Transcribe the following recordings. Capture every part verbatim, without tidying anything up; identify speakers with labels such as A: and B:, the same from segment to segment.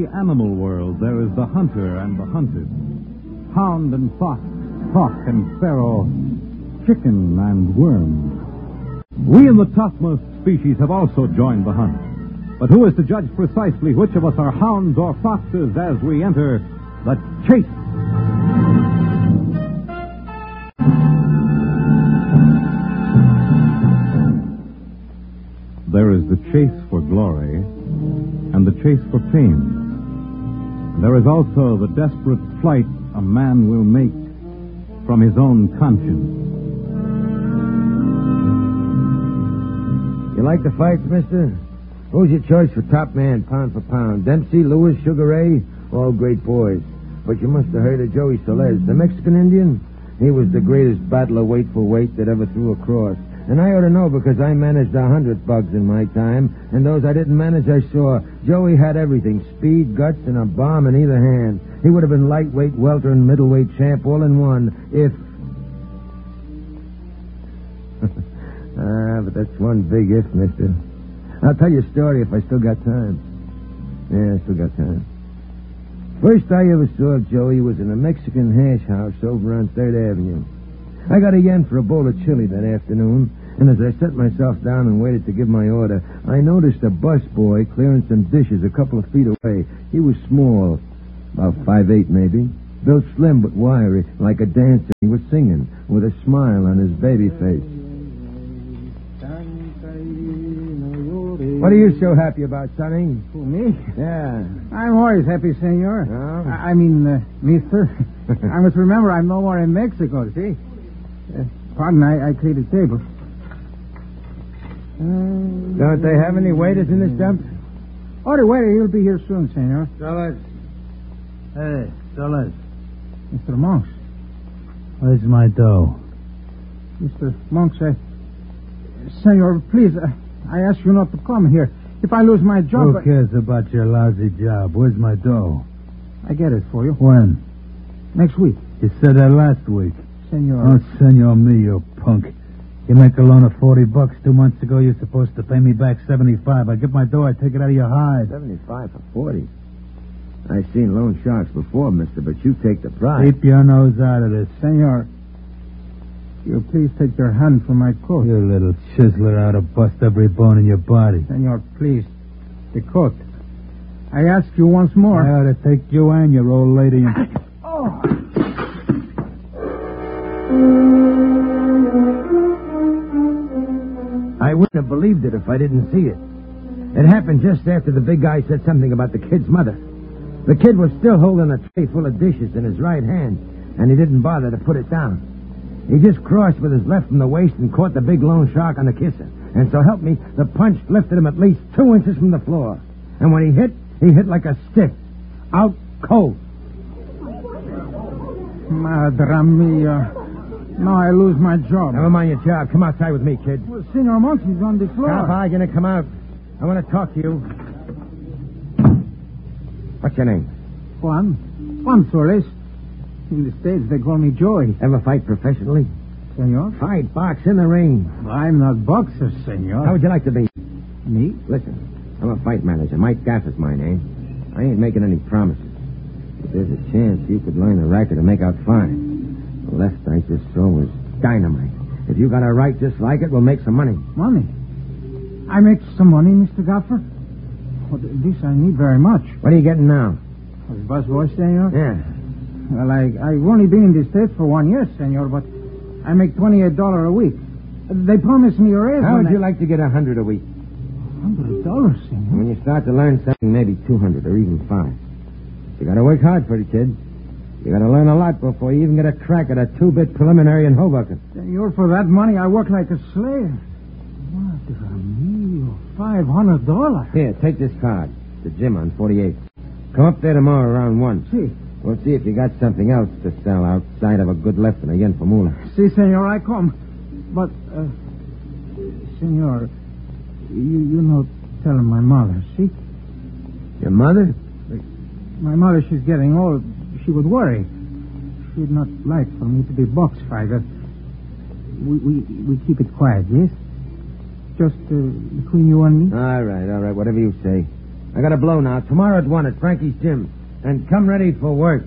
A: the animal world, there is the hunter and the hunted. Hound and fox, hawk and sparrow, chicken and worm. We in the topmost species have also joined the hunt. But who is to judge precisely which of us are hounds or foxes as we enter the chase? There is the chase for glory and the chase for fame. There is also the desperate flight a man will make from his own conscience.
B: You like the fights, mister? Who's your choice for top man, pound for pound? Dempsey, Lewis, Sugar Ray? All great boys. But you must have heard of Joey Soles, the Mexican Indian. He was the greatest battler weight for weight that ever threw a cross. And I ought to know because I managed a hundred bugs in my time, and those I didn't manage I saw. Joey had everything, speed, guts, and a bomb in either hand. He would have been lightweight, welter, and middleweight champ all in one if... ah, but that's one big if, mister. I'll tell you a story if I still got time. Yeah, I still got time. First I ever saw Joey was in a Mexican hash house over on third Avenue. I got a yen for a bowl of chili that afternoon, and as I set myself down and waited to give my order, I noticed a busboy clearing some dishes a couple of feet away. He was small, about five eight maybe, built slim but wiry, like a dancer. He was singing with a smile on his baby face. What are you so happy about, Sonny?
C: Who, me?
B: Yeah.
C: I'm always happy, senor.
B: Oh?
C: I, I mean, uh, mister. I must remember I'm no more in Mexico, see? Uh, pardon, I, I cleared the table. Uh,
B: Don't they have any waiters in this dump?
C: Oh, the waiter, he'll be here soon, senor.
D: Soles. Hey, Soles.
C: Mister Monks.
D: Where's my dough?
C: Mister Monks, I... Senor, please, uh, I ask you not to come here. If I lose my job...
D: Who cares about your lousy job? Where's my dough?
C: I get it for you.
D: When?
C: Next week.
D: You said that last week.
C: Senor...
D: Oh, senor me, you punk. You make a loan of forty bucks. Two months ago, you're supposed to pay me back seventy-five. I get my dough, I take it out of your hide.
B: seventy-five for forty. I've seen loan sharks before, mister, but you take the prize.
D: Keep your nose out of this.
C: Senor, you please take your hand from my coat.
D: You little chiseler ought to bust every bone in your body.
C: Senor, please. The coat. I ask you once more.
D: I ought to take you and your old lady and...
C: Oh!
B: I wouldn't have believed it if I didn't see it. It happened just after the big guy said something about the kid's mother. The kid was still holding a tray full of dishes in his right hand, and he didn't bother to put it down. He just crossed with his left from the waist and caught the big loan shark on the kisser. And so help me, the punch lifted him at least two inches from the floor. And when he hit, he hit like a stick. Out cold.
C: Madre mia. Now I lose my job.
B: Never mind your job. Come outside with me, kid.
C: Well, Senor Monks, he's on the floor.
B: Stop arguing and come out. I want to talk to you. What's your name?
C: Juan. Juan Soles. In the States, they call me Joey.
B: Ever fight professionally?
C: Senor?
B: Fight, box, in the ring.
C: I'm not boxer, senor.
B: How would you like to be?
C: Me?
B: Listen, I'm a fight manager. Mike Gaff is my name. I ain't making any promises. But there's a chance you could learn the racket and make out fine. The left I just saw was dynamite. If you got a right just like it, we'll make some money.
C: Money? I make some money, Mister Gaffer? Well, this I need very much.
B: What are you getting now?
C: Was boss boy, senor?
B: Yeah.
C: Well, I, I've only been in the States for one year, senor, but I make twenty-eight dollars a week. They promised me a raise.
B: How would
C: I...
B: you like to get a hundred a week?
C: one hundred dollars, senor?
B: When you start to learn something, maybe two hundred or even five. You gotta work hard for it, kid. You gotta learn a lot before you even get a crack at a two-bit preliminary in Hoboken.
C: Senor, for that money, I work like a slave. Madre mia, five hundred dollars.
B: Here, take this card. The gym on forty-eight. Come up there tomorrow around one.
C: See.
B: We'll see if you got something else to sell outside of a good left and a yen for moolah.
C: See, senor, I come. But, uh, senor, you, you not telling my mother, see?
B: Your mother?
C: My mother, she's getting old. She would worry. She'd not like for me to be box fighter. We, we, we keep it quiet, yes? Just uh, between you and me?
B: All right, all right, whatever you say. I gotta blow now. Tomorrow at one at Frankie's gym. And come ready for work.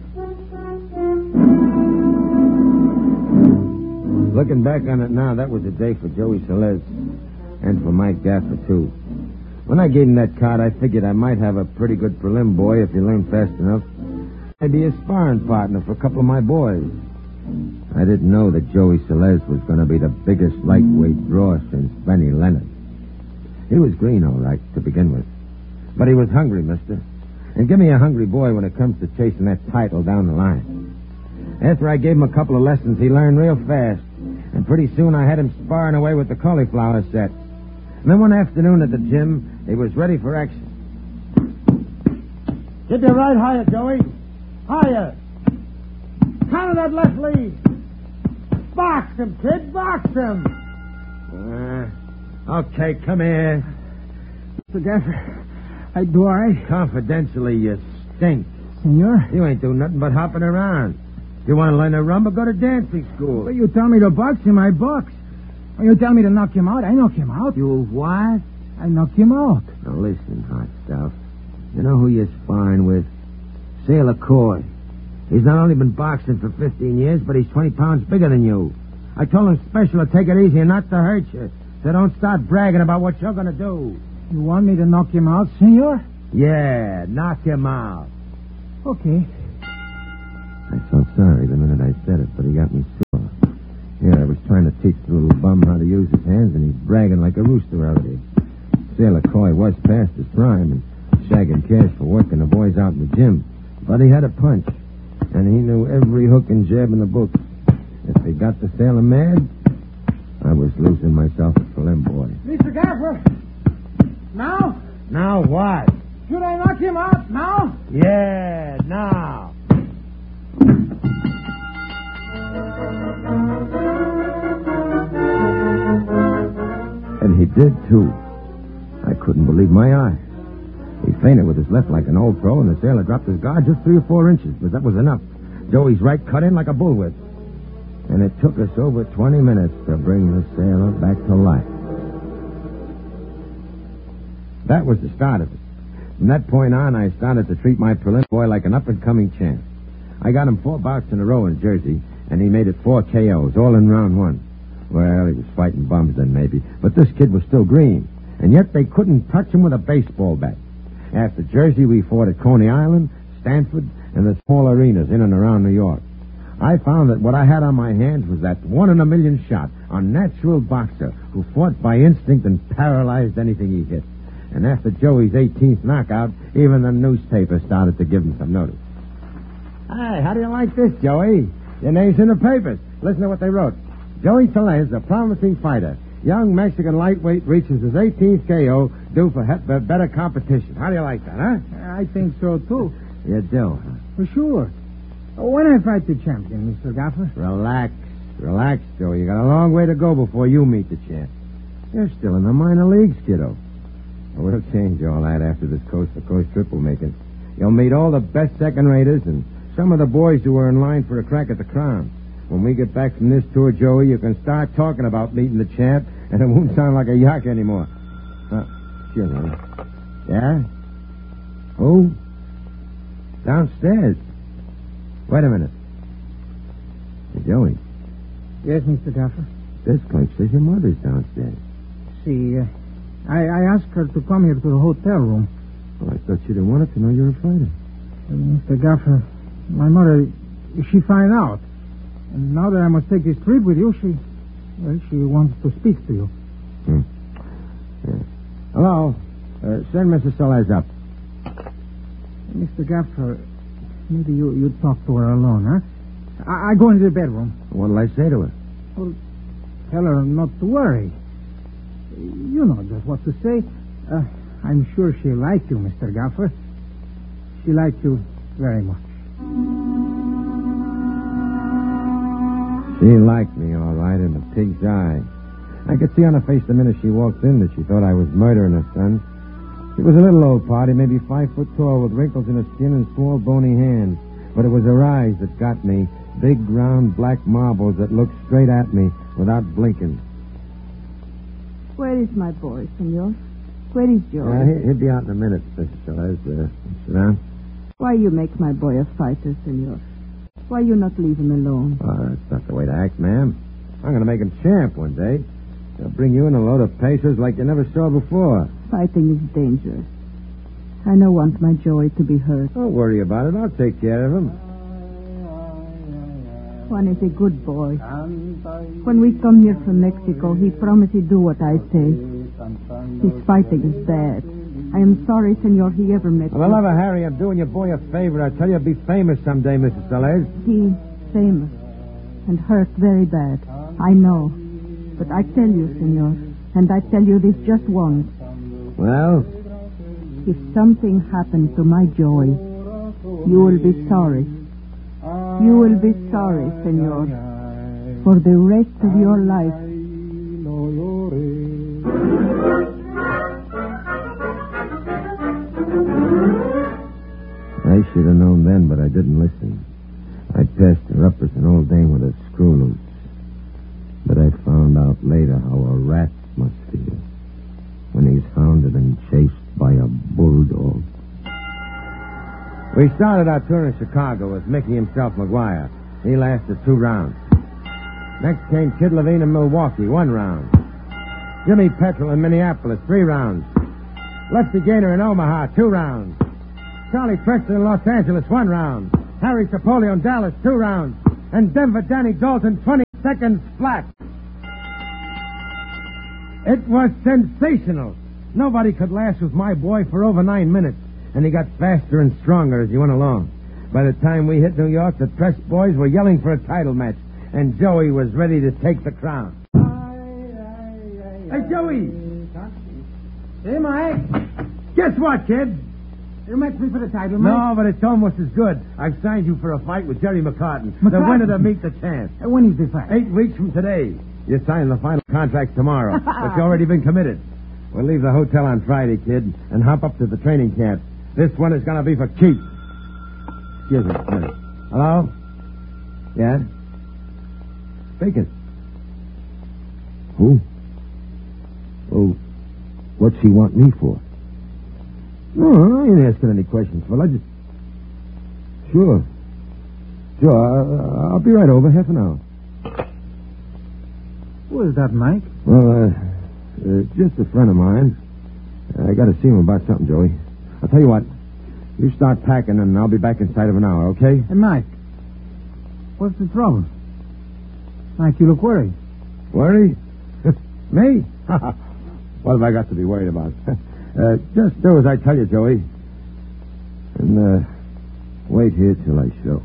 B: Looking back on it now, that was a day for Joey Celez. And for Mike Gaffer, too. When I gave him that card, I figured I might have a pretty good prelim boy if he learned fast enough. I'd be a sparring partner for a couple of my boys. I didn't know that Joey Celez was going to be the biggest lightweight draw since Benny Leonard. He was green, all right, to begin with. But he was hungry, mister. And give me a hungry boy when it comes to chasing that title down the line. After I gave him a couple of lessons, he learned real fast. And pretty soon I had him sparring away with the cauliflower set. And then one afternoon at the gym, he was ready for action. Get your right higher, Joey. Higher. Counter that left lead. Box him, kid. Box him. Uh, okay, come here.
C: Mister Gaffer, I do all right.
B: Confidentially, you stink.
C: Senor?
B: You ain't doing nothing but hopping around. You want to learn to rumba, go to dancing school.
C: Well, you tell me to box him, I box. Well, you tell me to knock him out, I knock him out.
B: You what?
C: I knock him out.
B: Now listen, hot stuff. You know who you're sparring with? Sailor Coy. He's not only been boxing for fifteen years, but he's twenty pounds bigger than you. I told him special to take it easy and not to hurt you. So don't start bragging about what you're going to do.
C: You want me to knock him out, senor?
B: Yeah, knock him out.
C: Okay.
B: I felt sorry the minute I said it, but he got me sore. Here, I was trying to teach the little bum how to use his hands, and he's bragging like a rooster out there. Sailor Coy was past his prime and shagging cash for working the boys out in the gym. But he had a punch, and he knew every hook and jab in the book. If he got the sailor mad, I was losing myself for them boy.
C: Mister Gaffer, now?
B: Now what?
C: Should I knock him out now?
B: Yeah, now. And he did, too. I couldn't believe my eyes. He feinted with his left like an old pro, and the sailor dropped his guard just three or four inches, but that was enough. Joey's right cut in like a bullwhip. And it took us over twenty minutes to bring the sailor back to life. That was the start of it. From that point on, I started to treat my prelim boy like an up-and-coming champ. I got him four bouts in a row in Jersey, and he made it four K Os, all in round one. Well, he was fighting bums then, maybe, but this kid was still green, and yet they couldn't touch him with a baseball bat. After Jersey, we fought at Coney Island, Stanford, and the small arenas in and around New York. I found that what I had on my hands was that one-in-a-million shot, a natural boxer who fought by instinct and paralyzed anything he hit. And after Joey's eighteenth knockout, even the newspaper started to give him some notice. Hey, how do you like this, Joey? Your name's in the papers. Listen to what they wrote. Joey Celez, a promising fighter. Young Mexican lightweight reaches his eighteenth K O, due for he- better competition. How do you like that, huh?
C: I think so, too.
B: You do, huh?
C: For sure. When I fight the champion, Mister Gaffer?
B: Relax. Relax, Joey. You got a long way to go before you meet the champ. You're still in the minor leagues, kiddo. We'll change all that after this coast-to-coast trip we're making. You'll meet all the best second-raters and some of the boys who are in line for a crack at the crown. When we get back from this tour, Joey, you can start talking about meeting the champ, and it won't sound like a yak anymore. Uh, excuse me. Yeah? Who? Downstairs. Wait a minute. Hey, Joey.
C: Yes, Mister Gaffer?
B: This place says your mother's downstairs.
C: See, uh, I, I asked her to come here to the hotel room.
B: Well, I thought you didn't want her to know you're a fighter.
C: Uh, Mister Gaffer, my mother, she find out. And now that I must take this trip with you, she, well, she wants to speak to you.
B: Hmm. Yeah. Hello. Uh, send Missus Celez up.
C: Mister Gaffer, maybe you you talk to her alone, huh? I, I go into the bedroom.
B: What'll I say to her?
C: Well, tell her not to worry. You know just what to say. Uh, I'm sure she'll like you, Mister Gaffer. She likes you very much.
B: She liked me, all right, in the pig's eye. I could see on her face the minute she walked in that she thought I was murdering her son. She was a little old party, maybe five foot tall, with wrinkles in her skin and small bony hands. But it was her eyes that got me, big round black marbles that looked straight at me without blinking.
E: Where is my boy, senor? Where is Joey?
B: Uh, he- he'll be out in a minute, Missus Sellers. Uh, sit down.
E: Why you make my boy a fighter, senor? Why you not leave him alone?
B: Oh, that's not the way to act, ma'am. I'm going to make him champ one day. He'll bring you in a load of pacers like you never saw before.
E: Fighting is dangerous. I don't want my Joey to be hurt.
B: Don't worry about it. I'll take care of him.
E: Juan is a good boy. When we come here from Mexico, he promised he'd do what I say. His fighting is bad. I am sorry, senor, he ever met
B: For the
E: me.
B: love of Harry, I'm doing your boy a favor. I tell you, be famous someday, Missus Sellers.
E: He famous and hurt very bad. I know. But I tell you, senor, and I tell you this just once.
B: Well,
E: If something happened to my Joey, you will be sorry. You will be sorry, senor, for the rest of your life.
B: I should have known then, but I didn't listen. I passed her up as an old dame with a screw loose. But I found out later how a rat must feel when he's hounded and chased by a bulldog. We started our tour in Chicago with Mickey himself, McGuire. He lasted two rounds. Next came Kid Levine in Milwaukee, one round. Jimmy Petrel in Minneapolis, three rounds. Lefty Gaynor in Omaha, two rounds. Charlie Preston in Los Angeles, one round. Harry Cipollio in Dallas, two rounds. And Denver Danny Dalton, twenty seconds flat. It was sensational. Nobody could last with my boy for over nine minutes. And he got faster and stronger as he went along. By the time we hit New York, the press boys were yelling for a title match. And Joey was ready to take the crown. Hey, Joey!
C: Hey, Mike.
B: Guess what, kid?
C: You met me for the title, Mike.
B: No, but it's almost as good. I've signed you for a fight with Jerry McCartan, the
C: McCartan?
B: winner to meet the champ.
C: Uh, when is the fight?
B: Eight weeks from today. You sign the final contract tomorrow, but you've already been committed. We'll leave the hotel on Friday, kid, and hop up to the training camp. This one is going to be for keeps. Excuse me a minute. Hello? Yeah? Speaking. Who? Oh, what's he want me for? No, I ain't asking any questions, fella. Just... Sure. Sure, I'll, I'll be right over. Half an hour.
C: Who is that, Mike?
B: Well, uh, uh, just a friend of mine. I got to see him about something, Joey. I'll tell you what. You start packing, and I'll be back inside of an hour, okay?
C: Hey, Mike. What's the trouble? Mike, you look worried.
B: Worry? Me? What have I got to be worried about? uh, just do as I tell you, Joey. And, uh, wait here till I show.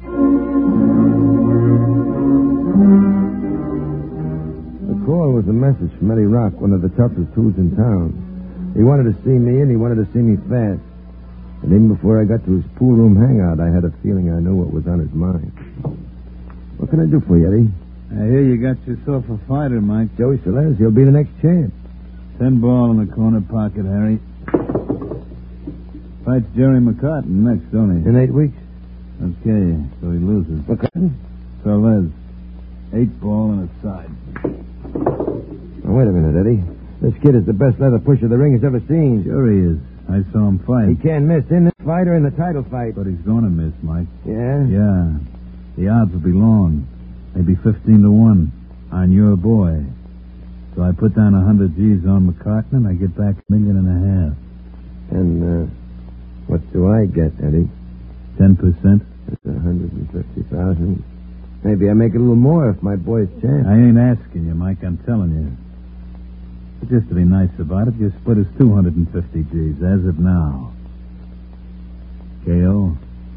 B: The call was a message from Eddie Rock, one of the toughest tools in town. He wanted to see me, and he wanted to see me fast. And even before I got to his pool room hangout, I had a feeling I knew what was on his mind. What can I do for you, Eddie?
D: I hear you got yourself a fighter, Mike.
B: Joey Celez, he'll be the next champ.
D: Ten ball in the corner pocket, Harry. Fights Jerry McCartan next, don't he?
B: In eight weeks?
D: Okay, so he loses.
B: McCartan?
D: Celez. Eight ball and a side.
B: Now, wait a minute, Eddie. This kid is the best leather pusher the ring has ever seen.
D: Sure he is. I saw him fight.
B: He can't miss in this fight or in the title fight.
D: But he's going to miss, Mike.
B: Yeah?
D: Yeah. The odds will be long. Maybe fifteen to one on your boy. So I put down a hundred G's on McCartan and I get back a million and a half.
B: And, uh, what do I get, Eddie?
D: Ten percent?
B: That's a hundred and fifty thousand. Maybe I make a little more if my boy's champ.
D: I ain't asking you, Mike. I'm telling you. But just to be nice about it, you split us two hundred fifty G's as of now. K O?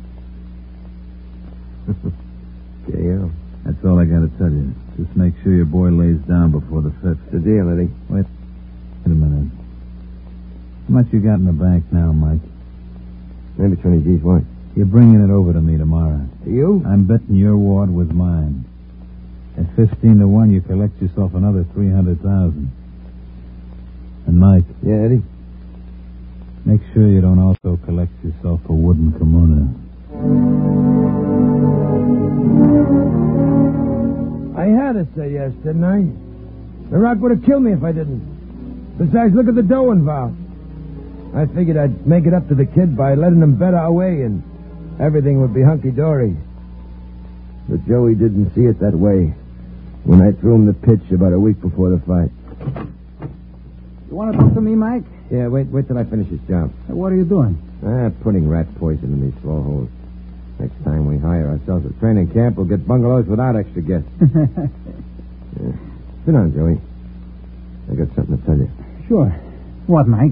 B: K O.
D: That's all I got to tell you. Just make sure your boy lays down before the fifth.
B: The deal, Eddie.
D: Wait. Wait a minute. How much you got in the bank now, Mike?
B: Maybe twenty G's. What?
D: You're bringing it over to me tomorrow.
B: To you?
D: I'm betting your ward with mine. At fifteen to one, you collect yourself another three hundred thousand. And Mike.
B: Yeah, Eddie?
D: Make sure you don't also collect yourself a wooden kimono.
B: I had to say yes, didn't I? The Rock would have killed me if I didn't. Besides, look at the dough involved. I figured I'd make it up to the kid by letting him bet our way and everything would be hunky-dory. But Joey didn't see it that way when I threw him the pitch about a week before the fight.
C: You want to talk to me, Mike?
B: Yeah, wait wait till I finish this job.
C: What are you doing?
B: Ah, putting rat poison in these slow holes. Next time we hire ourselves a training camp, we'll get bungalows without extra guests. Yeah. Sit down, Joey. I got something to tell you.
C: Sure. What, Mike?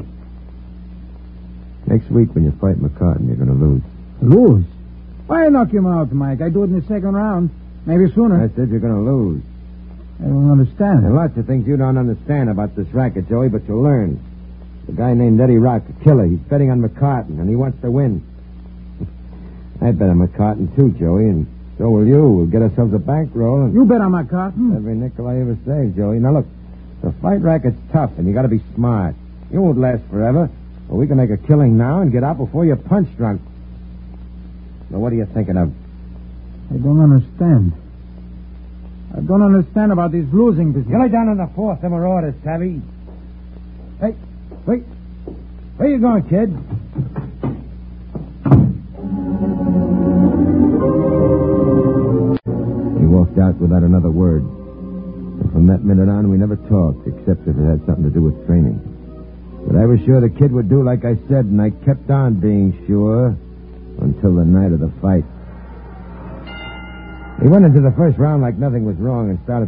B: Next week when you fight McCartan, you're going to lose.
C: Lose? Why knock him out, Mike? I do it in the second round. Maybe sooner.
B: I said you're going to lose.
C: I don't understand.
B: There are lots of things you don't understand about this racket, Joey, but you'll learn. The guy named Eddie Rock, a killer, he's betting on McCartan, and he wants to win. I bet on McCartan, too, Joey, and so will you. We'll get ourselves a bankroll and...
C: You bet on McCartan?
B: Every nickel I ever saved, Joey. Now, look, the fight racket's tough, and you got to be smart. You won't last forever, but we can make a killing now and get out before you're punch drunk. So what are you thinking of?
C: I don't understand. I don't understand about this losing business.
B: You lay down on the floor, them are orders, Savvy. Hey, wait. Where you going, kid? He walked out without another word. And from that minute on, we never talked, except if it had something to do with training. But I was sure the kid would do like I said, and I kept on being sure until the night of the fight. He went into the first round like nothing was wrong and started